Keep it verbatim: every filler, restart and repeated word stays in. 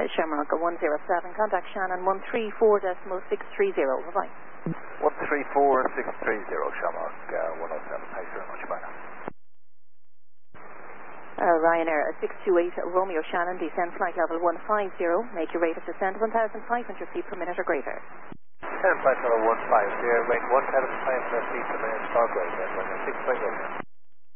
Shamrock one zero seven, contact Shannon one three four decimal six three zero. Bye-bye. one three four six three zero, Shamrock uh, one oh seven. Thanks very much. Bye now. Uh, Ryanair six two eight, Romeo Shannon, descend flight level one five zero, make your rate of descent one thousand five hundred feet per minute or greater. Descend flight level one five zero, rate one thousand five hundred feet per minute or greater, six point one.